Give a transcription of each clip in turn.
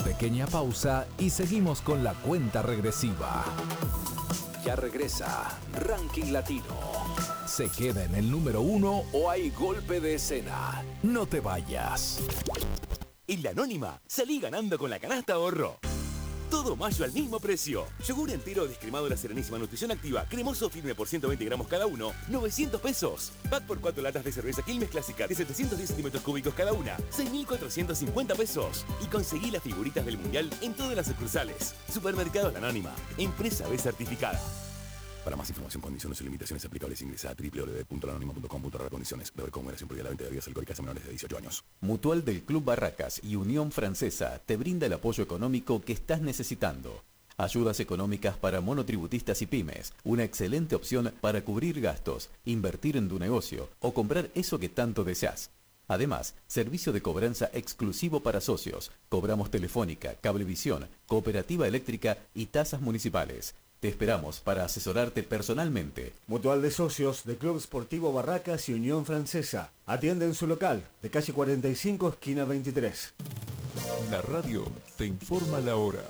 Pequeña pausa y seguimos con la cuenta regresiva. Ya regresa Ranking Latino. ¿Se queda en el número 1 o hay golpe de escena? No te vayas. En La Anónima, salí ganando con la canasta ahorro. Todo mayo al mismo precio. Yogur entero descremado La Serenísima Nutrición Activa, cremoso firme por 120 gramos cada uno, 900 pesos. Pack por 4 latas de cerveza Quilmes Clásica de 710 centímetros cúbicos cada una, 6.450 pesos. Y conseguí las figuritas del Mundial en todas las sucursales. Supermercados La Anónima, empresa B certificada. Para más información, condiciones y limitaciones aplicables, ingresa a www.lanonima.com.ar. Condiciones. Beber con moderación, prohibida la venta de bebidas alcohólicas a menores de 18 años. Mutual del Club Barracas y Unión Francesa te brinda el apoyo económico que estás necesitando. Ayudas económicas para monotributistas y pymes. Una excelente opción para cubrir gastos, invertir en tu negocio o comprar eso que tanto deseas. Además, servicio de cobranza exclusivo para socios. Cobramos telefónica, cablevisión, cooperativa eléctrica y tasas municipales. Te esperamos para asesorarte personalmente. Mutual de Socios de Club Sportivo Barracas y Unión Francesa. Atiende en su local, de calle 45, esquina 23. La radio te informa la hora.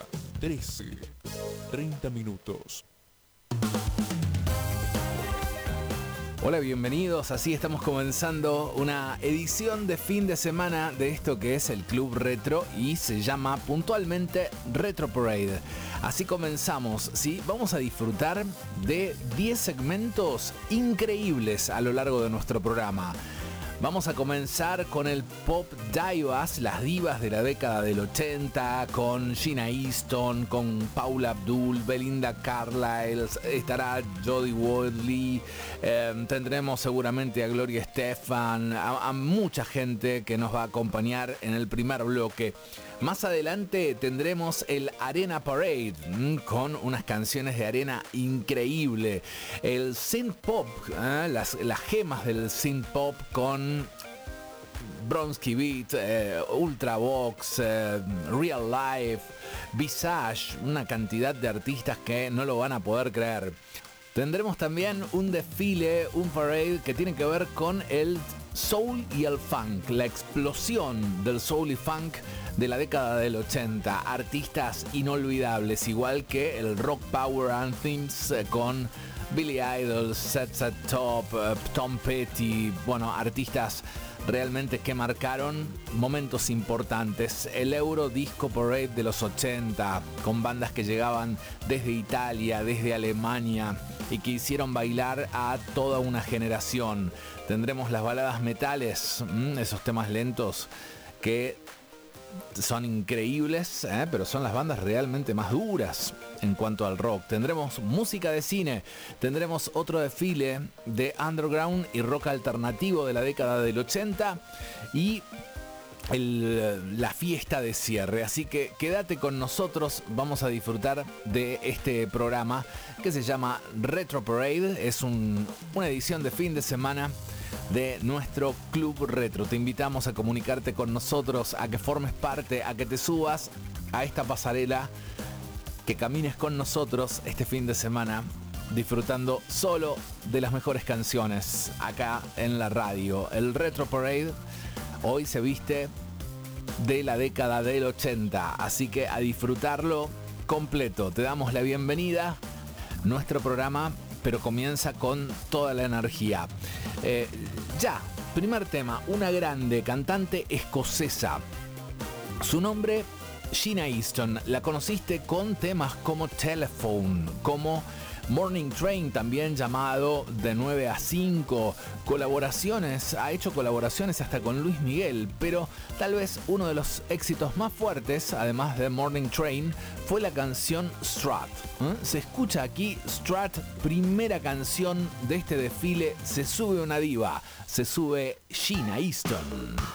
13:30 minutos. Hola, bienvenidos. Así estamos comenzando una edición de fin de semana de esto que es el Club Retro y se llama puntualmente Retro Parade. Así comenzamos, ¿sí? Vamos a disfrutar de 10 segmentos increíbles a lo largo de nuestro programa. Vamos a comenzar con el Pop Divas, las divas de la década del 80, con Gina Easton, con Paula Abdul, Belinda Carlisle, estará Jodie Watley, tendremos seguramente a Gloria Estefan, a mucha gente que nos va a acompañar en el primer bloque. Más adelante tendremos el Arena Parade, con unas canciones de arena increíble. El synth pop, las gemas del synth pop con Bronski Beat, Ultravox, Real Life, Visage, una cantidad de artistas que no lo van a poder creer. Tendremos también un desfile, un parade que tiene que ver con el soul y el funk, la explosión del soul y funk de la década del 80. Artistas inolvidables, igual que el Rock Power Anthems con Billy Idol, Set Top, Tom Petty, bueno, artistas realmente que marcaron momentos importantes. El Euro Disco Parade de los 80, con bandas que llegaban desde Italia, desde Alemania y que hicieron bailar a toda una generación. Tendremos las baladas metales, esos temas lentos que son increíbles, pero son las bandas realmente más duras en cuanto al rock. Tendremos música de cine, tendremos otro desfile de underground y rock alternativo de la década del 80 y la fiesta de cierre. Así que quédate con nosotros, vamos a disfrutar de este programa que se llama Retro Parade. Es una edición de fin de semana de nuestro Club Retro. Te invitamos a comunicarte con nosotros, a que formes parte, a que te subas a esta pasarela, que camines con nosotros este fin de semana disfrutando solo de las mejores canciones acá en la radio. El Retro Parade hoy se viste de la década del 80, así que a disfrutarlo completo. Te damos la bienvenida. Nuestro programa pero comienza con toda la energía. Primer tema, una grande cantante escocesa. Su nombre, Gina Easton. La conociste con temas como Telephone, como Morning Train, también llamado De 9 a 5, colaboraciones, ha hecho colaboraciones hasta con Luis Miguel, pero tal vez uno de los éxitos más fuertes, además de Morning Train, fue la canción Strut. Se escucha aquí Strut, primera canción de este desfile. Se sube una diva, se sube Gina Easton.